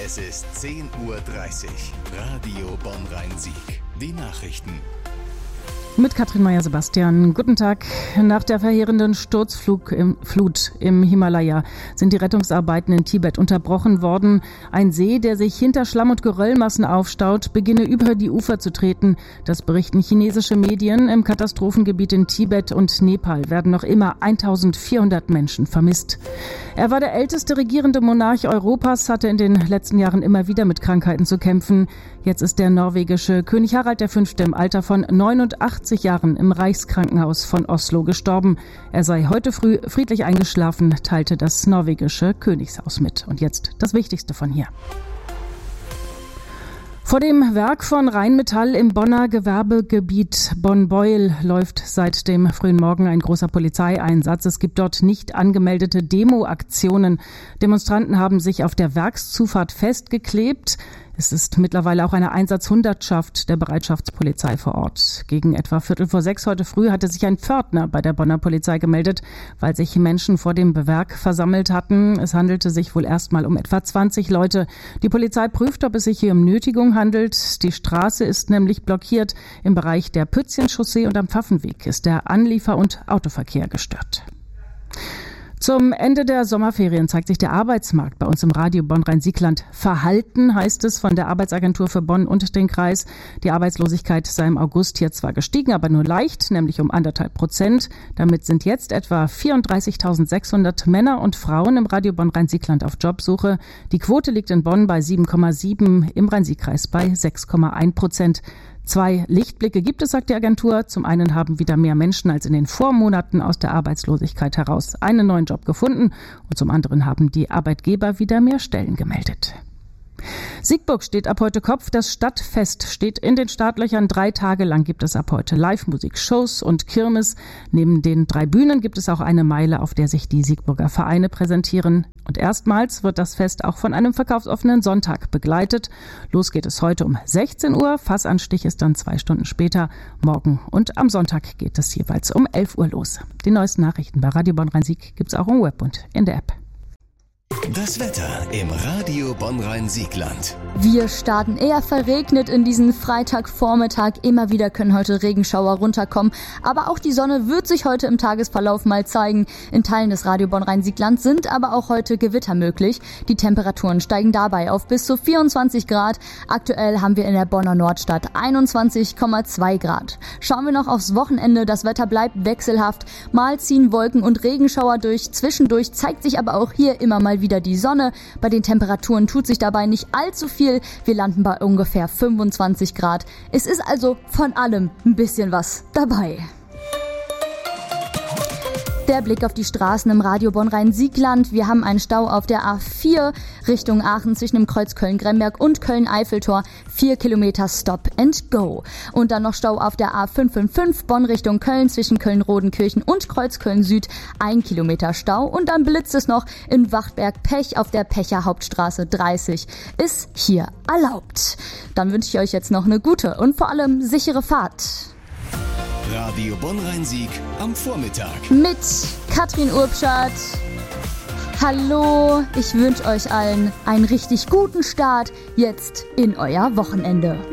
Es ist 10:30 Uhr. Radio Bonn-Rhein-Sieg. Die Nachrichten. Mit Katrin Meyer-Sebastian. Guten Tag. Nach der verheerenden Sturzflut im Himalaya sind die Rettungsarbeiten in Tibet unterbrochen worden. Ein See, der sich hinter Schlamm- und Geröllmassen aufstaut, beginne über die Ufer zu treten. Das berichten chinesische Medien. Im Katastrophengebiet in Tibet und Nepal werden noch immer 1400 Menschen vermisst. Er war der älteste regierende Monarch Europas, hatte in den letzten Jahren immer wieder mit Krankheiten zu kämpfen. Jetzt ist der norwegische König Harald V. im Alter von 89 Jahren im Reichskrankenhaus von Oslo gestorben. Er sei heute früh friedlich eingeschlafen, teilte das norwegische Königshaus mit. Und jetzt das Wichtigste von hier. Vor dem Werk von Rheinmetall im Bonner Gewerbegebiet Bonn-Beuel läuft seit dem frühen Morgen ein großer Polizeieinsatz. Es gibt dort nicht angemeldete Demoaktionen. Demonstranten haben sich auf der Werkszufahrt festgeklebt. Es ist mittlerweile auch eine Einsatzhundertschaft der Bereitschaftspolizei vor Ort. Gegen etwa 5:45 heute früh hatte sich ein Pförtner bei der Bonner Polizei gemeldet, weil sich Menschen vor dem Werk versammelt hatten. Es handelte sich wohl erstmal um etwa 20 Leute. Die Polizei prüft, ob es sich hier um Nötigung handelt. Die Straße ist nämlich blockiert. Im Bereich der Pützchenchaussee und am Pfaffenweg ist der Anliefer- und Autoverkehr gestört. Zum Ende der Sommerferien zeigt sich der Arbeitsmarkt bei uns im Radio Bonn-Rhein-Sieg-Land verhalten, heißt es von der Arbeitsagentur für Bonn und den Kreis. Die Arbeitslosigkeit sei im August hier zwar gestiegen, aber nur leicht, nämlich um 1,5%. Damit sind jetzt etwa 34.600 Männer und Frauen im Radio Bonn-Rhein-Sieg-Land auf Jobsuche. Die Quote liegt in Bonn bei 7,7, im Rhein-Sieg-Kreis bei 6,1%. 2 Lichtblicke gibt es, sagt die Agentur. Zum einen haben wieder mehr Menschen als in den Vormonaten aus der Arbeitslosigkeit heraus einen neuen Job gefunden und zum anderen haben die Arbeitgeber wieder mehr Stellen gemeldet. Siegburg steht ab heute Kopf. Das Stadtfest steht in den Startlöchern. 3 Tage lang gibt es ab heute Live-Musik, Shows und Kirmes. Neben den 3 Bühnen gibt es auch eine Meile, auf der sich die Siegburger Vereine präsentieren. Und erstmals wird das Fest auch von einem verkaufsoffenen Sonntag begleitet. Los geht es heute um 16 Uhr. Fassanstich ist dann 2 Stunden später. Morgen und am Sonntag geht es jeweils um 11 Uhr los. Die neuesten Nachrichten bei Radio Bonn-Rhein-Sieg gibt es auch im Web und in der App. Das Wetter im Radio Bonn-Rhein-Sieg-Land. Wir starten eher verregnet in diesen Freitagvormittag. Immer wieder können heute Regenschauer runterkommen. Aber auch die Sonne wird sich heute im Tagesverlauf mal zeigen. In Teilen des Radio Bonn-Rhein-Sieg-Land sind aber auch heute Gewitter möglich. Die Temperaturen steigen dabei auf bis zu 24 Grad. Aktuell haben wir in der Bonner Nordstadt 21,2 Grad. Schauen wir noch aufs Wochenende. Das Wetter bleibt wechselhaft. Mal ziehen Wolken und Regenschauer durch. Zwischendurch zeigt sich aber auch hier immer mal wieder die Sonne. Bei den Temperaturen tut sich dabei nicht allzu viel. Wir landen bei ungefähr 25 Grad. Es ist also von allem ein bisschen was dabei. Der Blick auf die Straßen im Radio Bonn-Rhein-Sieg-Land. Wir haben einen Stau auf der A4 Richtung Aachen zwischen dem Kreuz Köln-Gremberg und Köln-Eiffeltor. 4 Kilometer Stop and Go. Und dann noch Stau auf der A555 Bonn Richtung Köln zwischen Köln-Rodenkirchen und Kreuz Köln-Süd. 1 Kilometer Stau. Und dann blitzt es noch in Wachtberg-Pech auf der Pecher Hauptstraße 30. Ist hier erlaubt. Dann wünsche ich euch jetzt noch eine gute und vor allem sichere Fahrt. Radio Bonn-Rhein-Sieg am Vormittag. Mit Katrin Urbschat. Hallo, ich wünsche euch allen einen richtig guten Start jetzt in euer Wochenende.